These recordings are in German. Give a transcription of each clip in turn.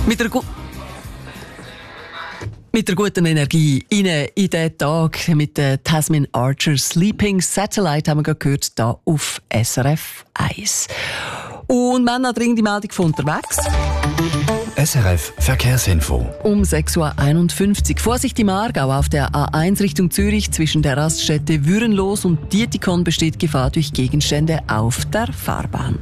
Mit der guten Energie in diesen Tag mit der Tasmin Archer Sleeping Satellite haben wir gerade gehört, hier auf SRF 1. Und wir haben eine dringende Meldung von unterwegs. SRF Verkehrsinfo. Um 6.51 Uhr. Vorsicht im Aargau auf der A1 Richtung Zürich zwischen der Raststätte Würenlos und Dietikon besteht Gefahr durch Gegenstände auf der Fahrbahn.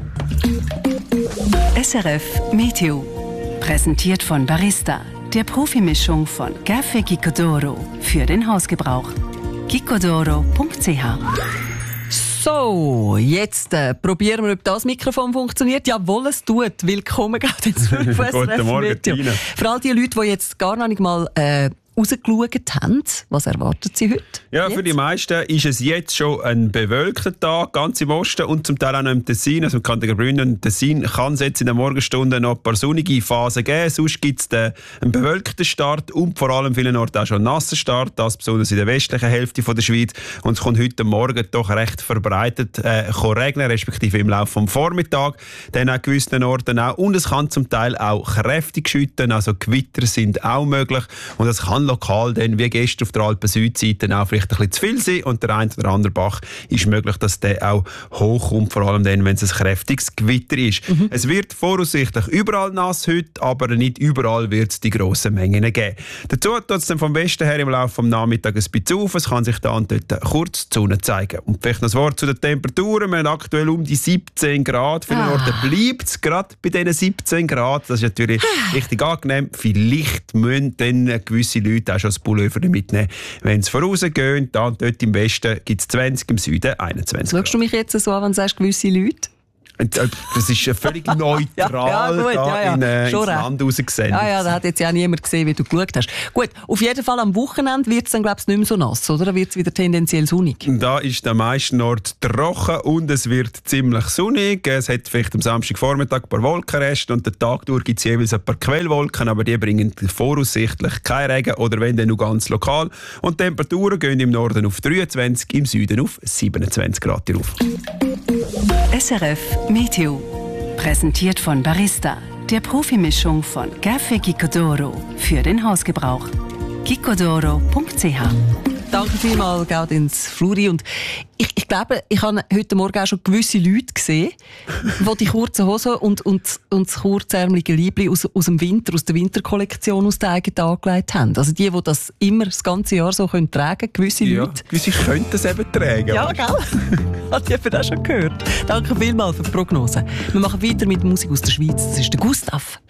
SRF Meteo. Präsentiert von Barista, der Profimischung von Café Gicodoro für den Hausgebrauch. gicodoro.ch. So, jetzt probieren wir, ob das Mikrofon funktioniert. Jawohl, es tut. Willkommen, gerade ins Guten Morgen, Tina. Für all die Leute, die jetzt gar noch nicht mal rausgeschaut haben, was erwartet Sie heute? Ja, jetzt? Für die meisten ist es jetzt schon ein bewölkter Tag, ganz im Osten und zum Teil auch noch im Tessin. Also im Kanton Graubünden und Tessin kann es jetzt in den Morgenstunden noch ein paar sonnige Phasen geben. Sonst gibt es einen bewölkten Start und vor allem vielen Orten auch schon einen nassen Start, das besonders in der westlichen Hälfte der Schweiz. Und es kommt heute Morgen doch recht verbreitet regnen, respektive im Laufe des Vormittags. Dann an gewissen Orten auch. Und es kann zum Teil auch kräftig schütten, also Gewitter sind auch möglich. Und es kann lokal dann, wie gestern auf der Alpen-Südseite, auch vielleicht ein bisschen zu viel sein. Und der ein oder andere Bach ist möglich, dass der auch hochkommt, vor allem dann, wenn es ein kräftiges Gewitter ist. Es wird voraussichtlich überall nass heute, aber nicht überall wird es die grossen Mengen geben. Dazu tut es dann vom Westen her im Laufe des Nachmittags ein bisschen auf. Es kann sich dann dort kurz die Sonne zeigen. Und vielleicht noch ein Wort zu den Temperaturen. Wir haben aktuell um die 17 Grad. Viele Orte bleibt es gerade bei diesen 17 Grad. Das ist natürlich richtig angenehm. Vielleicht müssen dann gewisse Leute auch schon das Pullover mitnehmen, wenn sie vorausgehen. Dann dort im Westen gibt es 20, im Süden 21 Grad. Schaust du mich jetzt so an, wenn du sagst, gewisse Leute? Das ist völlig neutral ins Land rausgesendet. Ja, da hat jetzt ja niemand gesehen, wie du geschaut hast. Gut, auf jeden Fall am Wochenende wird es dann, glaube ich, nicht mehr so nass, oder? Dann wird es wieder tendenziell sonnig. Da ist der meisten Ort trocken und es wird ziemlich sonnig. Es hat vielleicht am Samstagvormittag ein paar Wolkenreste und den Tag durch gibt es jeweils ein paar Quellwolken, aber die bringen voraussichtlich keinen Regen oder wenn dann nur ganz lokal. Und die Temperaturen gehen im Norden auf 23, im Süden auf 27 Grad rauf. SRF Meteo. Präsentiert von Barista, der Profimischung von Café Gicodoro für den Hausgebrauch. gicodoro.ch. Danke vielmals, Gaudens Fluri. Und ich glaube, ich habe heute Morgen auch schon gewisse Leute gesehen, die die kurzen Hosen und das kurzärmelige Liebli aus dem Winter, aus der Winterkollektion aus der eigenen angelegt haben. Also die das immer das ganze Jahr so tragen können, gewisse Leute. Gewisse könnten es eben tragen. Ja, gell? Hat jemand auch schon gehört. Danke vielmals für die Prognose. Wir machen weiter mit Musik aus der Schweiz. Das ist der Gustav.